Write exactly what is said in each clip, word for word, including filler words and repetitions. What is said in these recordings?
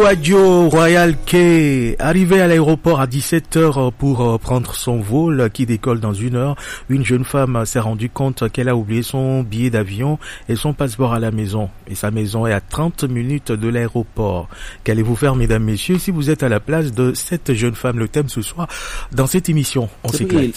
Radio Royal Quai, arrivé à l'aéroport à dix-sept heures pour prendre son vol qui décolle dans une heure, une jeune femme s'est rendue compte qu'elle a oublié son billet d'avion et son passeport à la maison. Et sa maison est à trente minutes de l'aéroport. Qu'allez-vous faire, mesdames, messieurs, si vous êtes à la place de cette jeune femme? Le thème ce soir, dans cette émission, on s'éclate.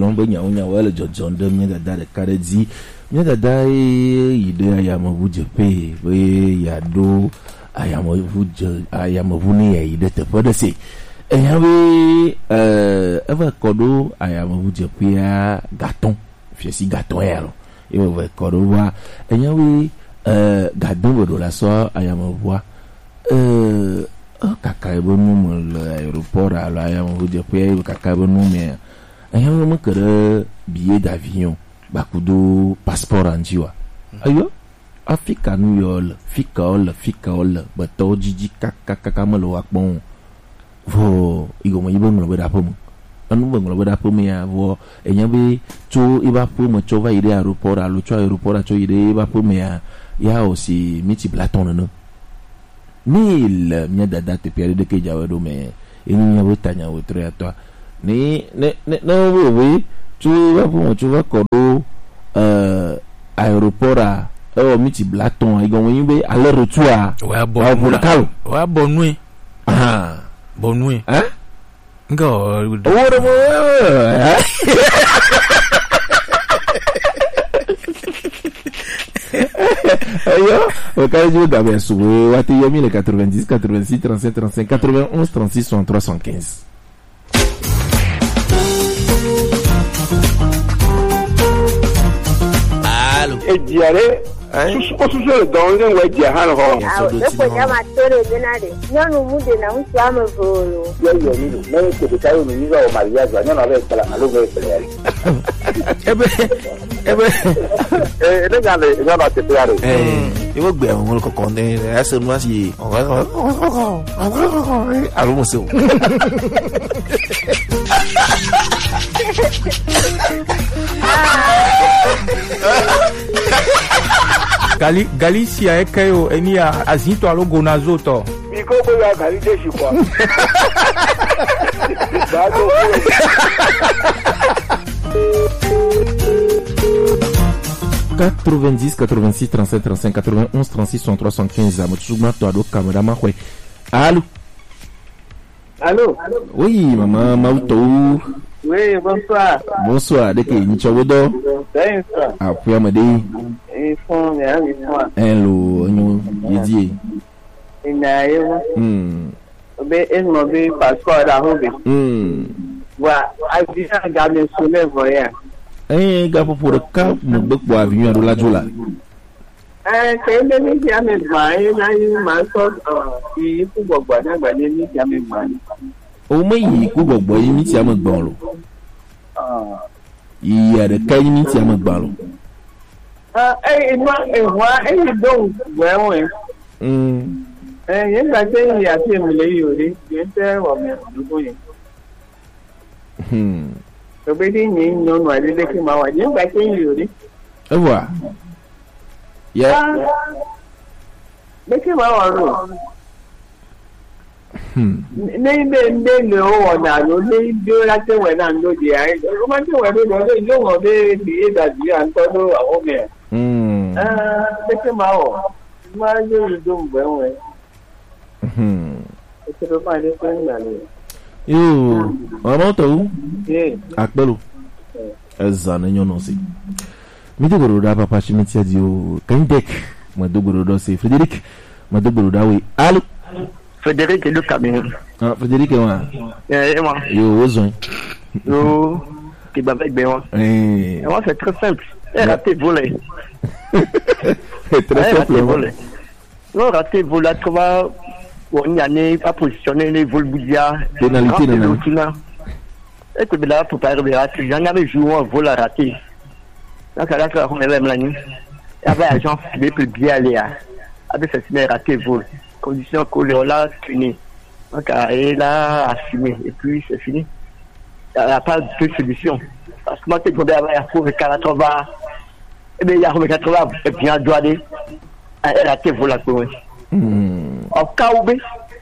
ayamavuni ya idete podese eyawe euh ava kodo ayamavuje pia gaton fiesi gaton ero ewe kodo wa eyawe euh gadon bodo la so ayamavua euh kakaibo numu l'aéroport ala ayamavuje pia kakaibo numu eyawe mukere billet d'avion bakudo passeport anjiwa ayo Africa New York, Fika ol, Fika ol, bato jiji kaka kaka malo akbon. Vo igo mo ibon lo beda pom. Anu bong lo beda pom ya vo enyabe cho iba pom cho va ide aéroport alo cho aéroport cho ide iba pom ya ya aussi miti blaton no. Mil mia dada te piade de ke jawe do me. Ini nya botanya wotre ya toi. Ni ne ne no we cho iba pom cho va kodo euh aéroport oh miti blaton igon yin be aller retour ouais bon ouais bon nuit ah bon nuit hein ngo oh ayo okay je ga ben sou wati yomi le quatre-vingt-dix quatre-vingt-six trente-cinq trente-cinq quatre-vingt-onze trente-six soixante-trois soixante-quinze. Et diarrhée su ko su so don den wa dia han ho ah e ko jama tore denade nyonu mude na unsu ama volo yo yo ni no ko de tayo ni zo maria za nyonu ave kala alo ve pele ebe ebe eh le gale ga ba te plare eh e wo gbe won ko kon de ase nu asi alo mo so Gali Galicia ekayo enia azinto alogo nazoto. Biko bo ya Galicia shikwa. Bago. quatre-vingt-dix quatre-vingt-six trente-sept trente-cinq quatre-vingt-onze trente-six soixante-trois soixante-quinze amotsuma to ado camera makwe. Allô. Allô. Oui, maman Mauto. Oui, bonsoir. Bonsoir, de que Nichowodo. Ben ça. Après amade. Et fond, bien, moi. Hello, nous yedi. Inaye. Hmm. Be en be passeport da hobe. Hmm. Wa, avia ga me sole voya. Eh, ga pour le cas, mon bec pour avion de la jola. Eh, c'est le mi ya me ba, e na yi ma so i ku gbogbo na gba le mi ya me ba. O me yi ku gbogbo yi mi ti am gbon lo. Ah. Yi ade kai mi ti am gbon lo. Ah, eh, no, eh, wa, eh, don, wewe. Hmm. Eh, yen ga te yi ati mi le yi ori, yen te wo me dugo yen. Hmm. So be di ni no no ade de ki ma wa, yen ga te yi ori. E wa. Yeah. Be ki ma wa ro. Hmm. Ne be nde le o na lo le bi o la te we na ndo di ai. O ma te we do do lo wo be bi da di an to do awo me. Hmm. Ah, be ki ma o. Ma yo do mbe we. Hmm. E te do pa de ko na le. Yo, maman to. Eh. Akbelo. Ezana nyono si. Mi dogoro da papa chimiti adio Kandek. Ma dogoro do se Frédéric. Ma dogoro da we. Allô. Frédéric et le Cameroun. Ah, Frédéric moi. Eh, et moi. Yo, Ozon. Yo, qui va avec Béon. Eh. Et moi, c'est très simple. Elle a raté volé. C'est très simple. Volé. Non, raté volé, tu vas, on y a pas positionné les vols bouillards. Pénalité, non. Et que là, pour pas arriver à rater, j'en avais joué un vol à rater. Donc, là, on est même la nuit. Il y avait un agent filé pour bien aller à. Avec cette semaine, raté vol. Condition qu'on l'a fini. Donc, elle là, assumé. Et puis, c'est fini. Il n'y a pas de solution. Parce que moi, tu es tombé avec la cour de quatre-vingts. Eh bien, il y a quatre-vingts. Et puis, il doit aller. Elle a été volée pour moi. En cas où,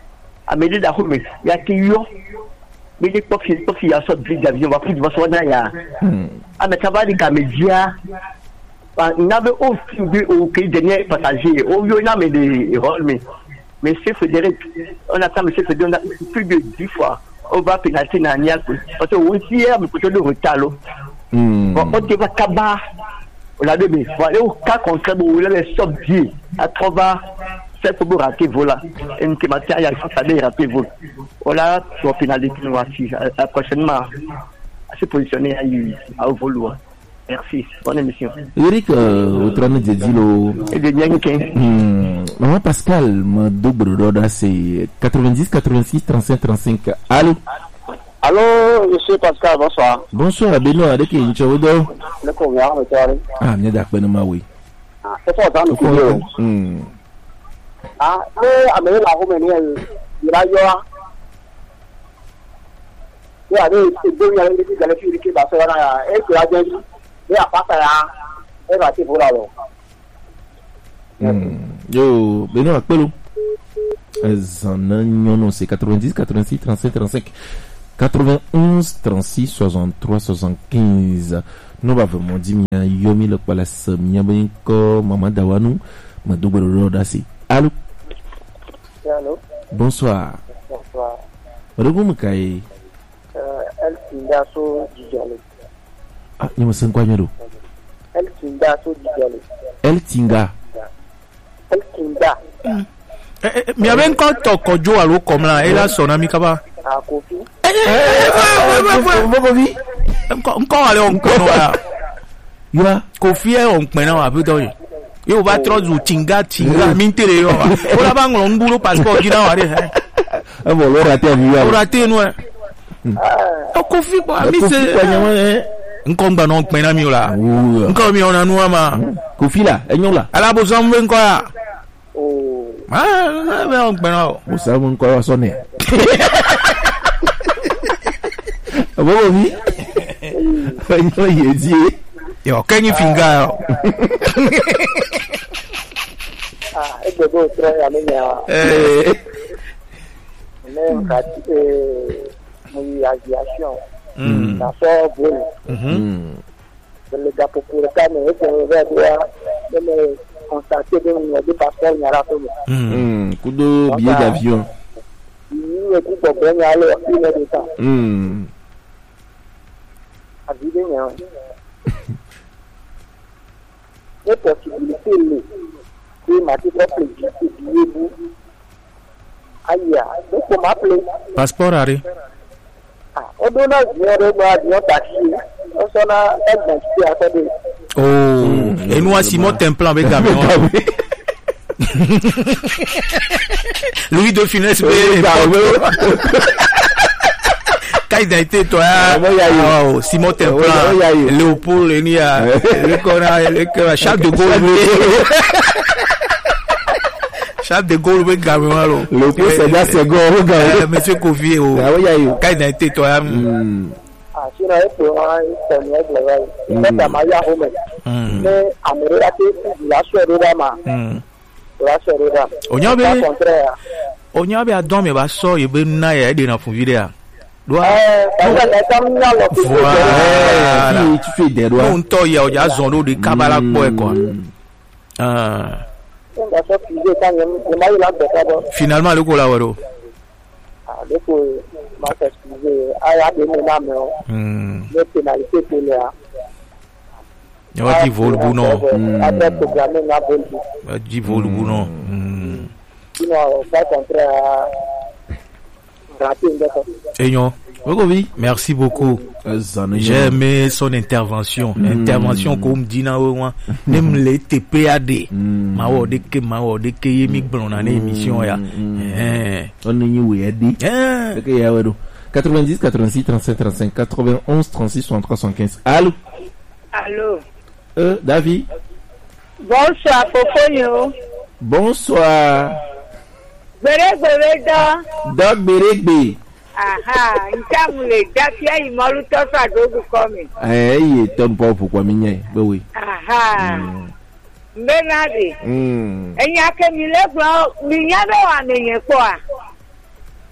Amélie Dahomé, il y a qui y a. Mais les profs, les profs, il y a sorte d'avion, on va plus de voir ça là. Ah, mais ça va, les camédiens. Il n'avait aucun dernier passager. Au lieu, il a mis des rôles, mais. Mais c'est Frédéric, on attend M. Frédéric plus de dix fois. On va pénaliser Naniak. Parce que oui, hier, mais plutôt le retard. On va Kaba. On a deux, voilà, au cas contraire, où il est sorti à trois c'est pour rater voilà. Et une matériel, il faut savoir rater voilà. Voilà, pour pénaliser nous aussi. Prochainement, à se positionner à vouloir. Merci, bonne émission. Eric, au trône de Dilo. Et de Nyanké. Maman Pascal, mon double d'ordre, c'est quatre-vingt-dix, quatre-vingt-six, trente-cinq, trente-cinq. Allô? Allô, monsieur Pascal, bonsoir. Bonsoir, Benoît, avec qui tu es là? Le combien, monsieur? Ah, bien d'accord, non, oui. Ah, c'est ça, dans le studio. Ah, mais amener la Roumanie, il a eu un. Il y a des deux millions de filles qui sont là, et qui a dit. Il y a pas ça là. Et va pour là. Yo, Benoît, Pelo. Non, c'est quatre-vingt-dix, quatre-vingt-six, trente-cinq, trente-cinq, quatre-vingt-onze, trente-six, soixante-trois, soixante-quinze. Nous va vraiment dire, Yomi le palace, Miabenko, Maman Dawanou, ma double rodassi. Allô? Allô? Bonsoir. Bonsoir. Madame Moukaï. Euh, elle tinda so dijale. Ah, il me semble quoi, Nyado? Elle tinda so dijale. Elle tinga. Elle tinda. Mi avait encore toko jo alo comme là et là son ami kaba. Ah, Kofi. Eh eh encore aller on kono là. Yo, Kofi est on maintenant a peu d'oeil. Yo va trop du tinga tinga mintere yo. O la bang on boulot passeport gina wa de. Ah bon, le raté vu. O raté nous. Ah, Kofi quoi, mi c'est Nkomba non maintenant mi là. Encore mi on a nous ma. Kofi là, enyon là. Ala bozam wen quoi. Oh. Ah, mais on maintenant. Vous savez mon quoi sonner. Ah bon oui. Enyon y dit. Yo, kenyi finga. Ah, et de deux très amélioré. Eh. Même quand euh mon aviation. Hmm. La sort brûle. Mhm. Le gars pour le cas mais je vais voir de constater que nous des passeports il y a là tout. Hmm. Coup de billet d'avion. Il est tout pour bien aller une heure de temps. Hmm. À vivre bien. Les possibilités que ma petite plaisir c'est billet vous. Aïe, donc on m'appeler. Passeport arrêt. Ah, on donne un avion taxi. On s'en a identifié à ça de. Oh, et nous à Simon Templan avec camion. Louis de Finesse quand il a été toi Simon Templan Léopold Enia le corps le Charles de Gaulle Charles de Gaulle avec camion Léopold Sédar Senghor monsieur Kofi quand il a été toi ah sinon il faut un travail c'est à Maya Home mais Amérique la soirée là la soirée là onyabe onyabe adon me ba so ye be na ye de na fun video doa voilà tu fais des doigts on to ya o ja zon lo de kabala po e ko ah finalement le ko la woro ah le ko ma s'excuser aya de mon âme hmm le pénalité pour là il va dire vol ou non après programmer na vol va dire vol ou non sinon pas contraire rater et non merci beaucoup. J'ai aimé son intervention. Mm. Intervention comme dit na ouwa. Nem le T P A D. Ma wo de ke ma wo de ke yemi gbon na émission ya. Eh. On y oui dit. Eh. Que ya wedo. quatre-vingt-dix, quatre-vingt-six, trente-cinq, trente-cinq, quatre-vingt-onze, trente-six, soixante-trois, soixante-quinze. Allô. Allô. Euh, David. Bonsoir, Poponyo. Bonsoir. Beregbe da. Doc Beregbe. Aha, ntamule dafia imolu to fa dogu komi. Eh, ye ton po pourquoi minye, be oui. Aha. Mbenade. Mm. Enya ke mi le gbo mi nya be wa nenye po a.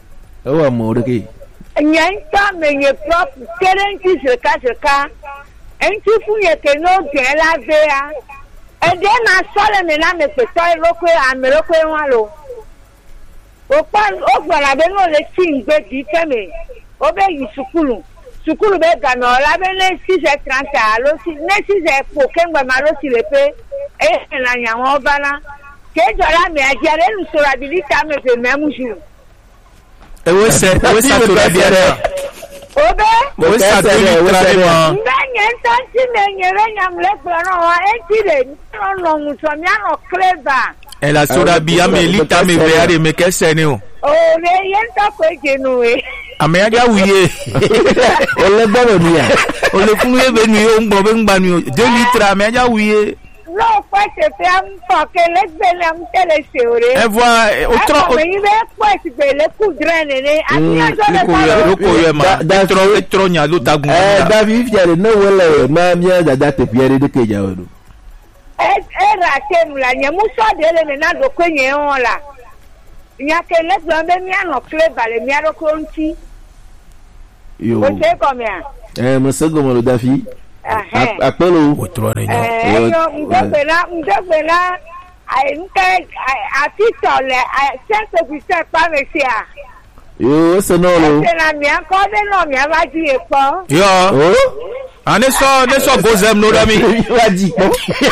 Oh, Moriki. Nyanta menye prop kerenti seka seka. Enti funye ke no gen la vea. E de na sole me na me pe toy roko ameroko wan lo. O pa o gbara be no le tin gbe di teme. O be yi sukulu. Sukulu be gana la be le six heures trente alo si ne six heures po ke ngba ma lo si le pe. E na nya won bana. Ke jola me ajare lu so abilita me pe memuju. E wo se wo sa to da biara. Obe Wo sa to ni traitement. Ndenye ntanti menye renyam le plano wa entire no no muso mi ano clever. E la soda bia me lita me veare me kese ni o. O le yenta ko jenu e. Ame ya wiye. O le gbo mi ya. O le fun ye be ni o ngbo be ngba ni o. deux litres ame ya wiye. No pa se fe am to ke le gbele am tele se ore. E voi o tro o mi be po se gbele ku drene ne. Ani ajo le pa. Lo ko ye ma. Da tro e tro nya lo tagun. Eh David fiare no wele ma mi da da te fiare de ke ja o. E e ra ke mu la nye mu so de le me na do ko nye on la. Nya ke le gbo be mi ano clever le mi aro ko nti. Yo. O se ko mi a. Eh mo se go mo David. Ah, apelo o tro re nya. Eh, yo mdobela mdobela ai nke atito le sense of self pamesia. Yo se no lo. Se na mi an ko de no mi aba ji epo. Yo. Oh. Ane so ne so gozem no da mi. Wa ji po.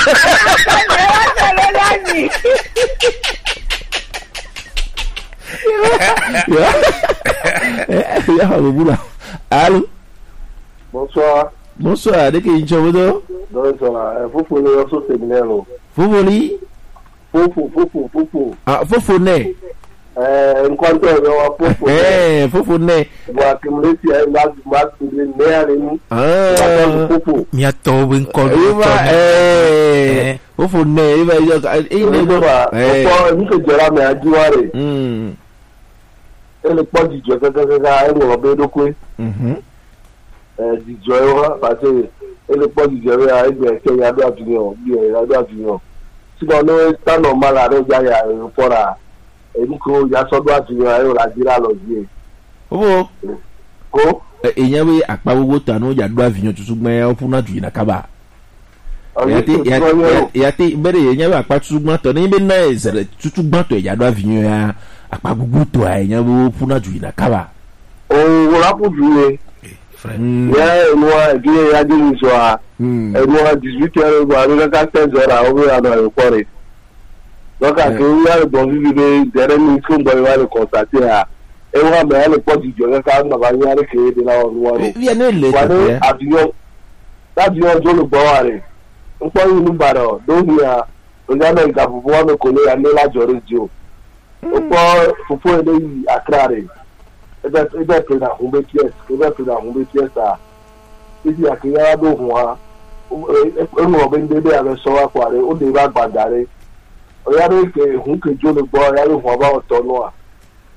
Ya ha bula. Allô. Bonsoir. Bonsoir, de que inchobodo? Bonsoir. Fufu le oso seminelo. Fufuli? Fufu, fufu, fufu. Ah, fufu ne. Eh, enquanto eu fufu. Eh, fufu ne. Wa kimleti ai mas mas ne ari ni. Ah. Fufu. Mi ato ben ko. Iba eh. Fufu ne, iba yo eh ne do. Eh. Ko ni ko jara me ajiware. Mm. Ele pode dizer que que que ele o be do kwe. Mhm. Eh, di joyo parce ele pode dizer a ele que ya do avion, bi ya do avion. Si no no está normal a re ya ya fora. Ele ko ya so do avion ayo la dira lo die. Obo. Ko Eyan we apa gbogbo tanu ya do avion tutu gbe o funa ju ina kaba. Yati yati bere eyan we apa tutu gbon to ni be na ezere tutu gbon to ya do avion ya apa gbogbo to eyan we funa ju ina kaba. o wala po juwe. Yeah, no, again, I didn't so. And no, dix-huit heures, I don't know quinze heures, over à l'aéroport. Donc, à ce moment-là, le bon vivre, derrière nous, comme on va le constater, et on va mettre le pot du Dieu, quand on va venir créer de la loi. Viens le Voilà, avion, l'avion, je le bois. On peut y nous barrer. Donc, il y a, on a même qu'à pouvoir me coller à la journée de Dieu. On peut, faut pas aider à créer. Ebe ebe na humbe pièce, ebe na humbe pièce a. Ibi akiyara do hun ha. E mo be ndebe ave so wa kware, o de ba gbadare. O ya re ke hun ke jo le gbo, ya le hun ba otonu a.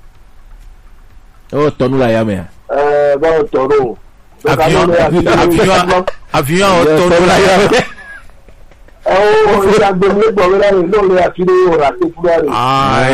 O tonu la ya me. Eh, ba otonu. Avion, avion, avion otonu la ya me. Eh, o ya gbe le gbo le no le akire o ra te fura re. Ah,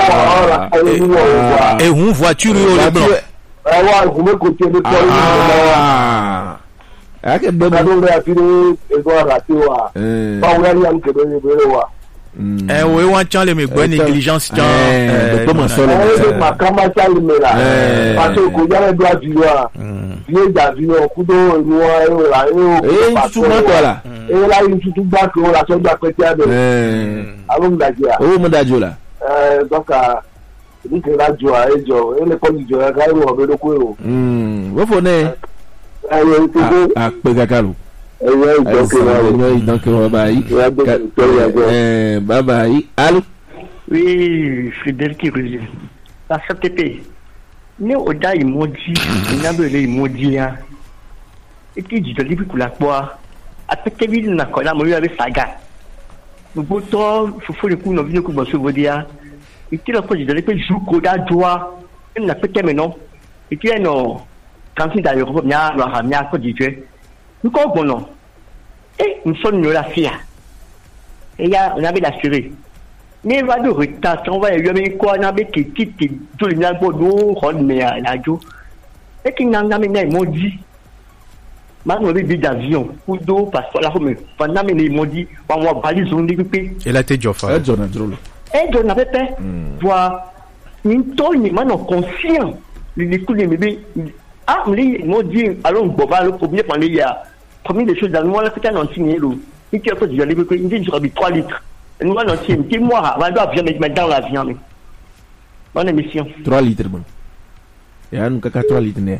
eh. Et une voiture au blanc. Eh wa hun me ko te de ko ni. Ah. Ake be Ka do le akire e go ra te wa. Ba wa ni am ke do ni be wa. Eh oui, on tient les mes bonnes négligences dans euh comment ça le ma kama ça le mera parce que ya le doit vivre bien d'avion kudo no e la e eh tu ma toi là e la une tout bas que la so doit péter eh alon da dia o mo da jola eh donc a ni que la joie e jo e le poli jo ga ro be do ko ro mm wo fo ne eh e ti go a pe kakalo eh ouais donc là donc on va y eh bye bye allô. Oui, Frédéric Rosé. La C T P. Né au da emoji, il n'a pas le emoji là. Et qui dit de libre pour la poire. Après que ville n'a pas la moi avec saga. Nous potons, faut faut le coup nos vidéos que vous se dire. Et qui la fois de libre joue coda joie. Il n'a pas que maintenant. Et qui est non quand il d'ailleurs bien la ramia quoi dit tu. Nous comprenons. Et nous sommes nous la fille. Et là on avait l'assuré. Mais va de retard, on va y aller quoi, on a qui quitte tout le monde, on met à la jo. Et qui n'a pas mis maudit. Maintenant, le billet d'avion, ou d'eau, parce que là, pendant que les maudits, on va baliser, on dit que. Et la tête Joffre. Eh, John Andrew. Et John avait fait, voir, une tonne, mais non conscient. Les coups de bébé, ah, mais ils m'ont dit, allons, bon, va le premier, pendant il y a, premier des choses dans le monde, là, c'est un anti-né, là. Il y a quoi, il y a des trucs, il dit, je rabis trois litres. Nous, on a un petit mois, on doit bien mettre dans l'avion, mais. Bonne émission. trois litres, bon. Et à nous, caca trois litres, né.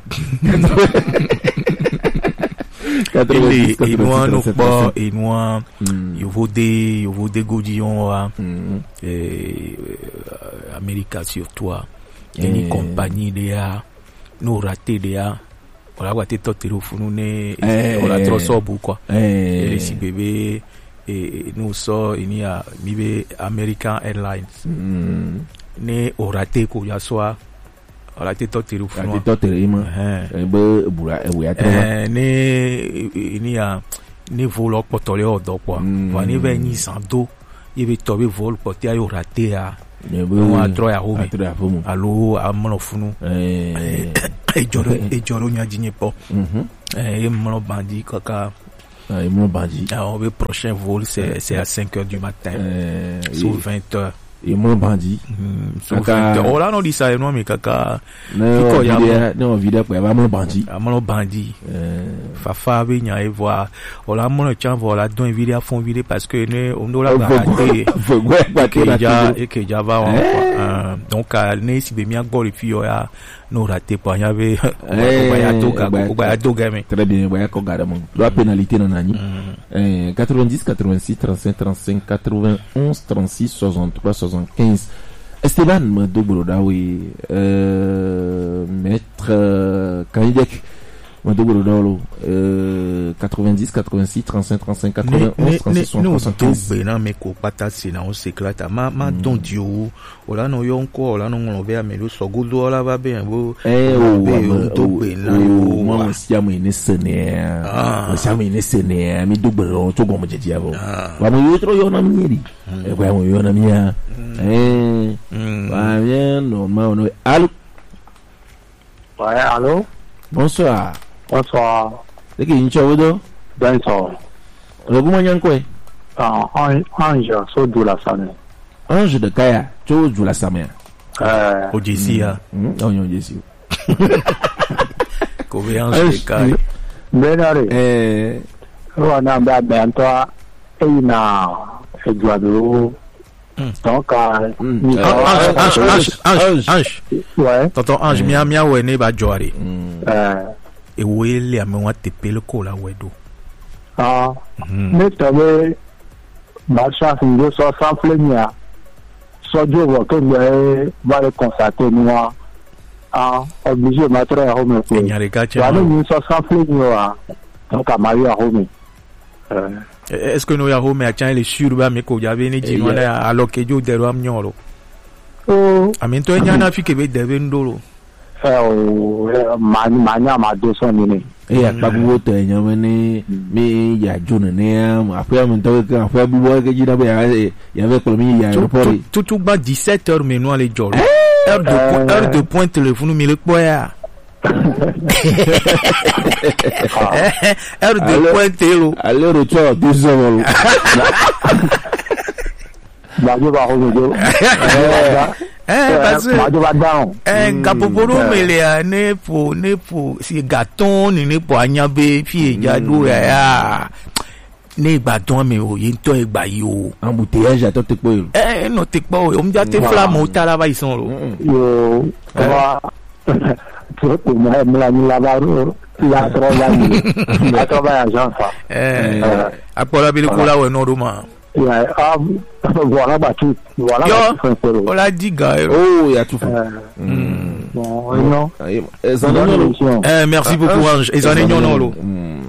Ele inua no kpɔ inua yovode yovode godillon wa America surtout any compagnie de ya no raté de ya wala wa te totero funu ne wala tro sobu quoi et si bébé et nous so ini a mibe American Airlines ne o raté ko ya soa wala te totero funu te totero ima e be bura e we atra ne ini a ne volo potole odo quoi va ni ve ni sando yebe tobe vol potia yo raté a no atro ya homi alo amno funu eh e joro e joro nya jinye po eh e mno bandi kaka e mno bandi ah le prochain vol c'est c'est à cinq heures du matin sur vingt heures et mon bandit kaka oh là non dit ça non mais kaka non vidéo non vidéo pour avoir mon bandit mon bandit fafa be nya e voir oh là mon tient voilà don vidéo fond vidéo parce que ne on doit la garder que ja et que ja va donc ne si be mi agbo le fi ya no raté pas y avait ya toga ya toga mais très bien ya ko garder mon droit pénalité non nani quatre-vingt-dix quatre-vingt-six trente-cinq trente-cinq quatre-vingt-onze trente-six soixante-trois soixante-quinze. Esteban Madobrodawi, euh, maître euh, Kanidek Madobrodalo, euh, quatre-vingt-dix quatre-vingt-six trente-cinq trente-cinq quatre-vingt-onze trente-six soixante-quinze. Nous sommes tous pata sina on s'éclate. Ma ma don Dieu, ola no yonko, ola no on va mais le sogodo ola va bien bo. Eh o o o moi si amu ine sene. Ah, si amu ine sene, mi dobro to gomo jeje abo. Wa mo yotro yo na mieri. E kwa mo yo na mia. Eh. Va bien, normal no. Allô. Ouais, allô. Bonsoir. Bonsoir. C'est qui une chose de? Bonsoir. Le comment y a quoi? Ah, Ange, so do la same. Ange de Kaya, tu do la same. Euh. O Jessia. Hum, on y a Jessia. Combien Ange de Kaya? Benare. Eh. On a bien ben toi et na et doado. Donc, Ange, Ange, Ange, Ange. Ouais. Tonton Ange, mia mia we ne ba joare. Euh. E we le ame wa tepe le ko la wedo. Ah. Mais t'avais ma chance de so sans plaignir. So Dieu va que va le constater moi. Ah, obligé ma très à home. E nyare ka che. Va nous so sans plaignir. Donc à Marie à home. Euh. Est-ce que nous avons mis à tiens les sur bas mais qu'on y avait ni dit voilà alors que Dieu derrière m'nyoro. Oh. Amen toi n'y en a fi que be devait ndolo. Eh mani mani ma deux cents mille. Eh ya pas vous te n'y amener mais il y a John né après on t'a que après boire que il avait il y avait comme il y a tout tout tout bas dix-sept heures mais nous les jol. Heure de heure de point téléphone mais le quoi. Heure de pointer. Alors, retour deux heures. Bajo va revenir. Eh, parce que Bajo va down. Eh, kapoporo mele ne po ne po si gâton ni ne po anyabe fi ejado ya. Ne gâton me o yin to egba yi o. Embouteillage à te po. Eh, no te po o mja te flamme o tala ba ison lo. Yo. Pour moi, la là-bas, la travail, la travail à Jean ça. Eh, après la belle cola ouais non doma. Ouais, ah, voilà battu, voilà. On l'a dit gars. Oh, il y a tout fait. Bon, non. Eh, merci beaucoup Ange. Et ça n'est non non.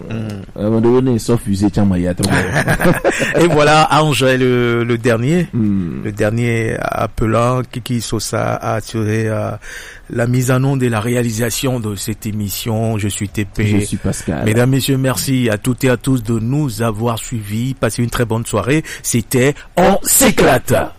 Et voilà Ange le, le dernier, mm. le dernier appelant Kiki Sosa a assuré euh, la mise en onde et la réalisation de cette émission. Je suis T P. Je suis Pascal. Mesdames, messieurs, merci à toutes et à tous de nous avoir suivis. Passez une très bonne soirée. C'était On s'éclate.